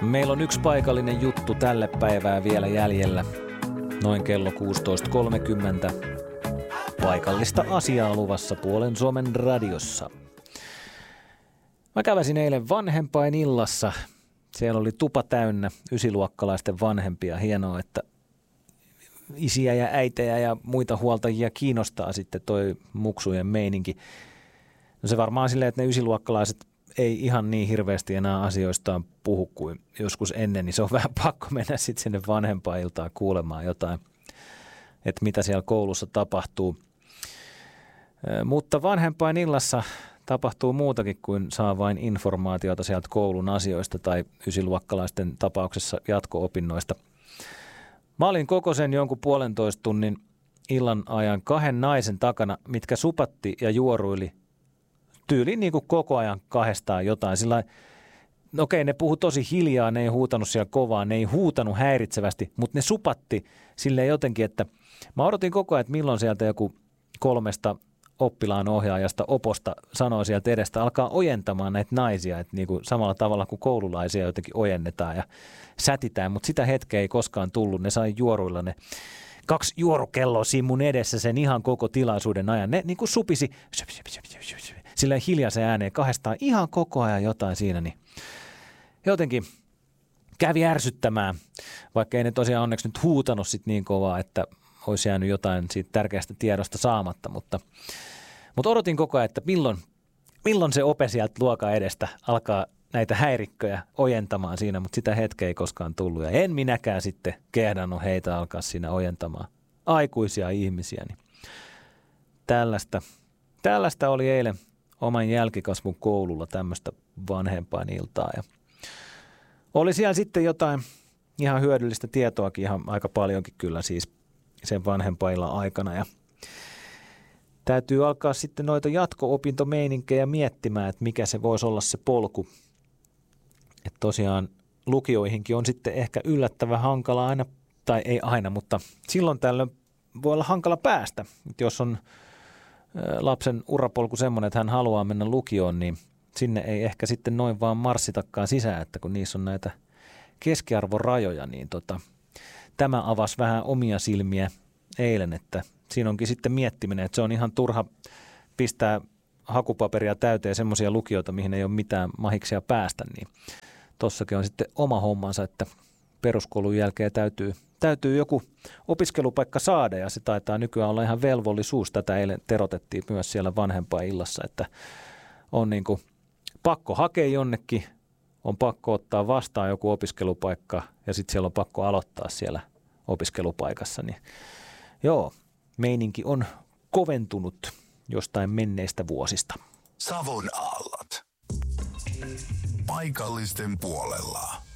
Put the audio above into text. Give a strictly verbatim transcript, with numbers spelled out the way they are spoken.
Meillä on yksi paikallinen juttu tälle päivää vielä jäljellä. Noin kello kuusitoista kolmekymmentä. Paikallista asiaa luvassa Puolen Suomen radiossa. Mä käväsin eilen vanhempainillassa. Siellä oli tupa täynnä ysiluokkalaisten vanhempia. Hienoa, että isiä ja äitejä ja muita huoltajia kiinnostaa sitten toi muksujen meininki. No se varmaan silleen, että ne ysiluokkalaiset ei ihan niin hirveästi enää asioistaan puhu kuin joskus ennen, niin se on vähän pakko mennä sitten sinne vanhempainiltaan kuulemaan jotain, että mitä siellä koulussa tapahtuu. Mutta vanhempainillassa tapahtuu muutakin kuin saa vain informaatiota sieltä koulun asioista tai ysiluokkalaisten tapauksessa jatko-opinnoista. Mä olin koko sen jonkun puolentoista tunnin illan ajan kahden naisen takana, mitkä supatti ja juoruili tyyliin niin kuin koko ajan kahdestaan jotain. Sillä no okei, ne puhu tosi hiljaa, ne ei huutanut siellä kovaa, ne ei huutanut häiritsevästi, mutta ne supatti silleen jotenkin, että mä odotin koko ajan, että milloin sieltä joku kolmesta oppilaan ohjaajasta oposta sanoo sieltä edestä, alkaa ojentamaan näitä naisia, että niin kuin samalla tavalla kuin koululaisia jotenkin ojennetaan ja sätitään, mutta sitä hetkeä ei koskaan tullut. Ne sai juoruilla ne kaksi juorukelloa siinä mun edessä sen ihan koko tilaisuuden ajan. Ne niin kuin supisi silleen hiljaisen ääneen kahdestaan ihan koko ajan jotain siinä, niin jotenkin kävi ärsyttämään, vaikka ei ne tosiaan onneksi nyt huutanut sit niin kovaa, että olisi jäänyt jotain siitä tärkeästä tiedosta saamatta, mutta, mutta odotin koko ajan, että milloin, milloin se ope sieltä luokan edestä alkaa näitä häirikköjä ojentamaan siinä, mutta sitä hetkeä ei koskaan tullut. Ja en minäkään sitten kehdannut heitä alkaa siinä ojentamaan aikuisia ihmisiä. Niin tällaista, tällaista oli eilen oman jälkikasvun koululla tämmöistä vanhempainiltaa. Ja oli siellä sitten jotain ihan hyödyllistä tietoakin, ihan aika paljonkin kyllä siis sen vanhempaillan aikana. Ja täytyy alkaa sitten noita jatko-opintomeininkkejä miettimään, että mikä se voisi olla se polku. Että tosiaan lukioihinkin on sitten ehkä yllättävän hankala aina, tai ei aina, mutta silloin tällöin voi olla hankala päästä. Että jos on lapsen urapolku semmoinen, että hän haluaa mennä lukioon, niin sinne ei ehkä sitten noin vaan marssitakaan sisään, että kun niissä on näitä keskiarvorajoja, niin tota, tämä avasi vähän omia silmiä eilen, että siinä onkin sitten miettiminen, että se on ihan turha pistää hakupaperia täyteen semmoisia lukioita, mihin ei ole mitään mahiksia päästä, niin tossakin on sitten oma hommansa, että peruskoulun jälkeen täytyy, täytyy joku opiskelupaikka saada, ja se taitaa nykyään olla ihan velvollisuus. Tätä eilen terotettiin myös siellä vanhempainillassa, että on niin kuin pakko hakea jonnekin, on pakko ottaa vastaan joku opiskelupaikka, ja sitten siellä on pakko aloittaa siellä opiskelupaikassa. Niin joo, meininki on koventunut jostain menneistä vuosista. Savon aallot. Paikallisten puolella.